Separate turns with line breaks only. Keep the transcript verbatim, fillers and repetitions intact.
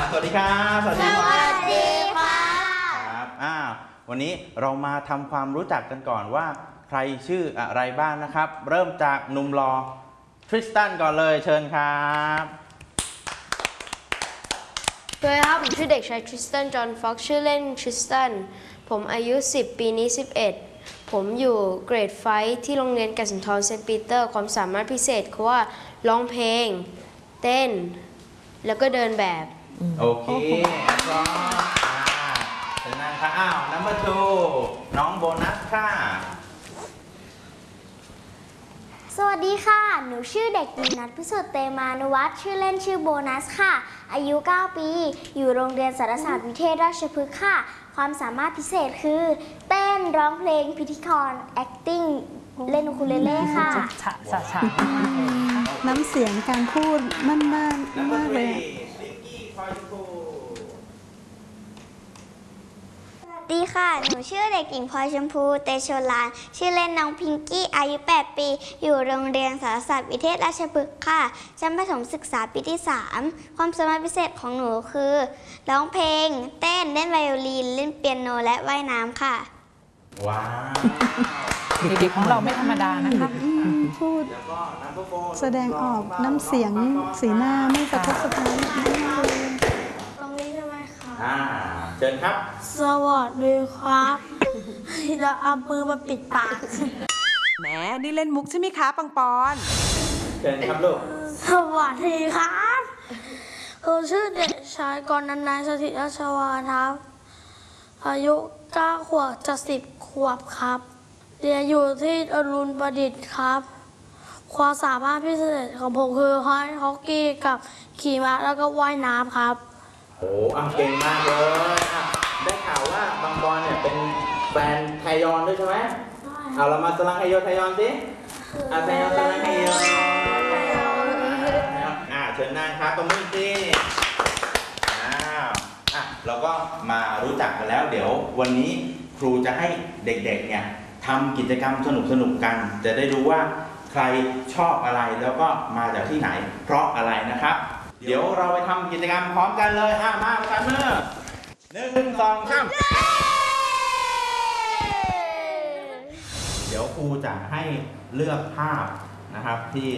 สวัสดีครับสวัสดีครับ
สวัสดีค่ะ
ครับอ่าวันนี้เรามาทำความรู้จักกันก่อนว่าใครชื่ออะไรบ้างนะครับ เริ่มจากหนุ่มรอทริสตันก่อนเลยเชิญครับ
สวัสดีครับผมชื่อเด็กชายทริสตันจอห์นฟ็อกซ์ชื่อเล่นทริสตันผมอายุสิบปีนี้สิบเอ็ดผมอยู่เกรดไฟท์ที่โรงเรียนแก่นสุนทรเซนต์ปีเตอร์ความสามารถพิเศษคือว่าร้องเพลงเต้นแล้วก็เดินแบบ
โอเคพร้อมเชิญนั่งค่ะอ้าว number two น้องโบนัสค่ะ
สวัสดีค่ะหนูชื่อเด็กหญิงนัทพิสุทธิ์เตมานุวัฒน์ชื่อเล่นชื่อโบนัสค่ะอายุเก้าปีอยู่โรงเรียนสารศาสตร์วิเทศราชพฤกษ์ค่ะความสามารถพิเศษคือเต้นร้องเพลงพิธีกร acting เล่นอูคูเลเล่ค่ะ
ฉะฉะฉะน้ำเสียงการพูดมั่นมากมากเลย
สวัสดีค่ะหนูชื่อเด็กหญิงพลอยชมพูเตโชลานชื่อเล่นน้องพิงกี้อายุแปดปีอยู่โรงเรียนสารศาสตร์วิเทศราชพฤกษ์ค่ะชั้นประถมศึกษาปีที่สามความสามารถพิเศษของหนูคือร้องเพลงเต้นเล่นไวโอลินเล่นเปียโนและว่ายน้ำค่ะ
ว้าว
เด็กๆของเราไม่ธรรมดานะคะ
พูด
แสดงออกน้ำเสียงสีหน้าไม่สะทกสะท้าน
ตรงนี้ใช่ไหมคะ
อ่าเชิญครับ
สวัสดีครับเราเอามือมาปิดปาก
แหมนี่เล่นมุกใช่ไหมคะปังปอน
เชิญครับลูก
สวัสดีครับผมชื่อเด็กชายกรนันท์นายสถิตราชวานครับอายุเก้าขวบจะสิบขวบครับเรียนอยู่ที่อรุณประดิษฐ์ครับความสามารถพิเศษของผมคือฮอยฮอกกี้กับขี่ม้าแล้วก็ว่ายน้ำครับ
โอ้อังเก่งมากเลยอ่ะได้ข่าวว่าบางบอลเนี่ยเป็นแฟนไทยอนด้วยใช่ไหมเอาเรามาสลังไฮโยไทยอนสิอ่ะไทยอนสลังไฮโยอ่ะเชิญนั่งครับตรงนี้สิอ้าวอ่ะเราก็มารู้จักกันแล้วเดี๋ยววันนี้ครูจะให้เด็กๆเนี่ยทำกิจกรรมสนุกๆกันจะได้รู้ว่าใครชอบอะไรแล้วก็มาจากที่ไหนเพราะอะไรนะครับเดี๋ยวเราไปทำกิจกรรมพร้อมกันเลยอ่ะมาประกันมือหนึ่งสองสามเดี๋ยวครูจะให้เลือกภาพนะครับที่